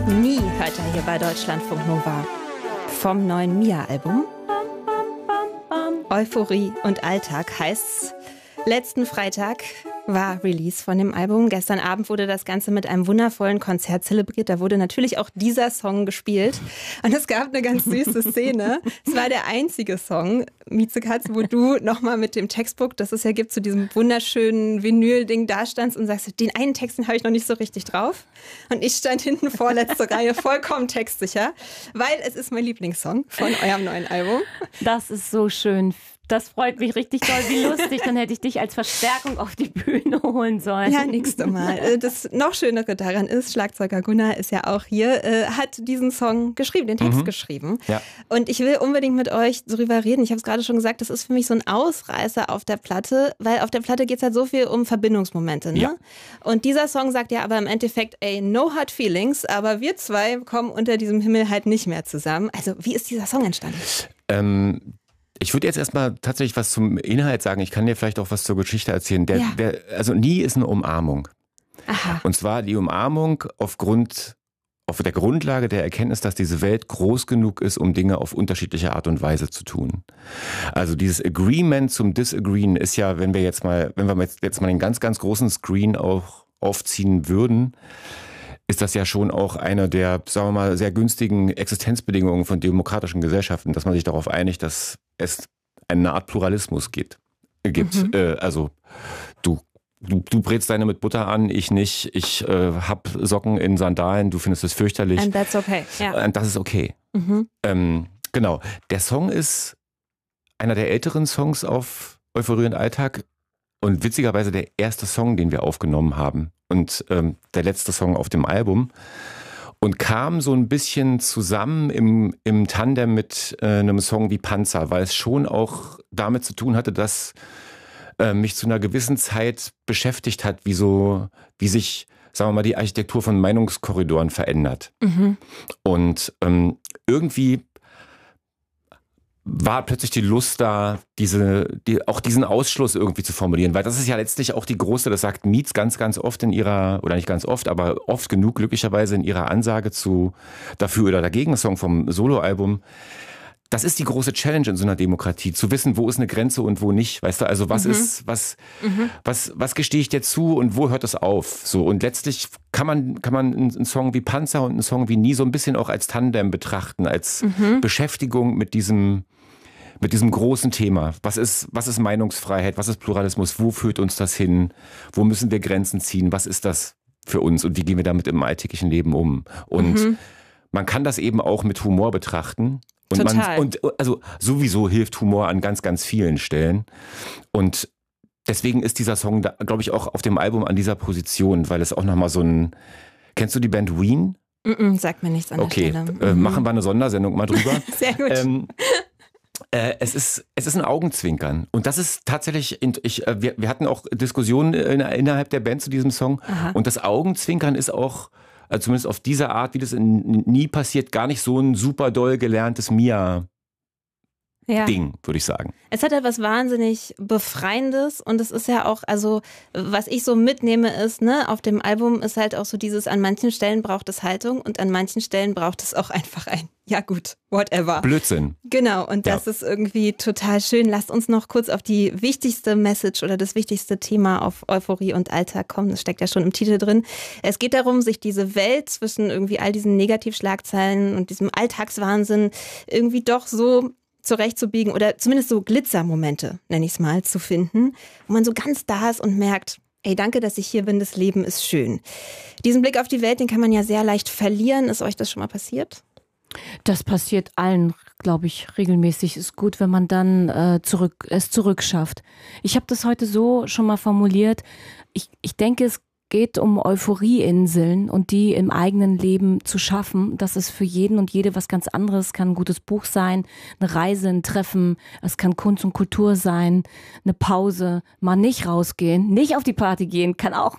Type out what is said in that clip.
Nie hört er hier bei Deutschlandfunk Nova. Vom neuen Mia-Album Euphorie und Alltag heißt's. Letzten Freitag war Release von dem Album. Gestern Abend wurde das Ganze mit einem wundervollen Konzert zelebriert. Da wurde natürlich auch dieser Song gespielt. Und es gab eine ganz süße Szene. Es war der einzige Song, Miezekatz, wo du nochmal mit dem Textbook, das es ja gibt, zu diesem wunderschönen Vinyl-Ding da standst und sagst, den einen Text, den habe ich noch nicht so richtig drauf. Und ich stand hinten vorletzte Reihe, vollkommen textsicher, weil es ist mein Lieblingssong von eurem neuen Album. Das ist so schön. Das freut mich richtig toll. Wie lustig. Dann hätte ich dich als Verstärkung auf die Bühne holen sollen. Ja, nächstes Mal. Das noch Schönere daran ist, Schlagzeuger Gunnar ist ja auch hier, hat diesen Song geschrieben, den Text geschrieben. Ja. Und ich will unbedingt mit euch darüber reden. Ich habe es gerade schon gesagt, das ist für mich so ein Ausreißer auf der Platte, weil auf der Platte geht es halt so viel um Verbindungsmomente. Ne? Ja. Und dieser Song sagt ja aber im Endeffekt, ey, no hard feelings, aber wir zwei kommen unter diesem Himmel halt nicht mehr zusammen. Also wie ist dieser Song entstanden? Ich würde jetzt erstmal tatsächlich was zum Inhalt sagen. Ich kann dir vielleicht auch was zur Geschichte erzählen. Also Nie ist eine Umarmung. Aha. Und zwar die Umarmung auf der Grundlage der Erkenntnis, dass diese Welt groß genug ist, um Dinge auf unterschiedliche Art und Weise zu tun. Also dieses Agreement zum Disagreeen ist ja, wenn wir jetzt mal den ganz, ganz großen Screen auch aufziehen würden, ist das ja schon auch eine der, sagen wir mal, sehr günstigen Existenzbedingungen von demokratischen Gesellschaften, dass man sich darauf einigt, dass es eine Art Pluralismus gibt. Also du brätst deine mit Butter an, ich nicht. Ich hab Socken in Sandalen, du findest es fürchterlich. And that's okay. Yeah. Und das ist okay. Genau. Der Song ist einer der älteren Songs auf Euphorie und Alltag und witzigerweise der erste Song, den wir aufgenommen haben. Und der letzte Song auf dem Album und kam so ein bisschen zusammen im Tandem mit einem Song wie Panzer, weil es schon auch damit zu tun hatte, dass mich zu einer gewissen Zeit beschäftigt hat, wie sich, sagen wir mal, die Architektur von Meinungskorridoren verändert. Und irgendwie war plötzlich die Lust da, auch diesen Ausschluss irgendwie zu formulieren, weil das ist ja letztlich auch die große, das sagt Mietz ganz, ganz oft in ihrer, oder nicht ganz oft, aber oft genug glücklicherweise in ihrer Ansage zu dafür oder dagegen Song vom Soloalbum. Das ist die große Challenge in so einer Demokratie, zu wissen, wo ist eine Grenze und wo nicht, weißt du, also was gestehe ich dir zu und wo hört es auf, so, und letztlich kann man einen Song wie Panzer und einen Song wie Nie so ein bisschen auch als Tandem betrachten, als Beschäftigung mit diesem großen Thema. Was ist Meinungsfreiheit, was ist Pluralismus, wo führt uns das hin, wo müssen wir Grenzen ziehen, was ist das für uns und wie gehen wir damit im alltäglichen Leben um, und man kann das eben auch mit Humor betrachten. Und also sowieso hilft Humor an ganz, ganz vielen Stellen. Und deswegen ist dieser Song, glaube ich, auch auf dem Album an dieser Position, weil es auch nochmal so ein... Kennst du die Band Ween? Sagt mir nichts an der Stelle. Okay, machen wir eine Sondersendung mal drüber. Sehr gut. Es ist ein Augenzwinkern. Und das ist tatsächlich, wir hatten auch Diskussionen innerhalb der Band zu diesem Song. Aha. Und das Augenzwinkern ist auch... Also zumindest auf diese Art, wie das Nie passiert, gar nicht so ein super doll gelerntes Mia-Ding, würde ich sagen. Es hat etwas wahnsinnig Befreiendes und es ist ja auch, also was ich so mitnehme ist, ne, auf dem Album ist halt auch so dieses, an manchen Stellen braucht es Haltung und an manchen Stellen braucht es auch einfach ja gut, whatever. Blödsinn. Genau, und das ist irgendwie total schön. Lasst uns noch kurz auf die wichtigste Message oder das wichtigste Thema auf Euphorie und Alltag kommen. Das steckt ja schon im Titel drin. Es geht darum, sich diese Welt zwischen irgendwie all diesen Negativschlagzeilen und diesem Alltagswahnsinn irgendwie doch so zurechtzubiegen oder zumindest so Glitzermomente, nenne ich es mal, zu finden, wo man so ganz da ist und merkt, ey, danke, dass ich hier bin, das Leben ist schön. Diesen Blick auf die Welt, den kann man ja sehr leicht verlieren. Ist euch das schon mal passiert? Das passiert allen, glaube ich, regelmäßig. Ist gut, wenn man dann es zurückschafft. Ich habe das heute so schon mal formuliert. Ich denke, es geht um Euphorieinseln und die im eigenen Leben zu schaffen. Das ist für jeden und jede was ganz anderes. Kann ein gutes Buch sein, eine Reise, ein Treffen. Es kann Kunst und Kultur sein, eine Pause, mal nicht rausgehen, nicht auf die Party gehen, kann auch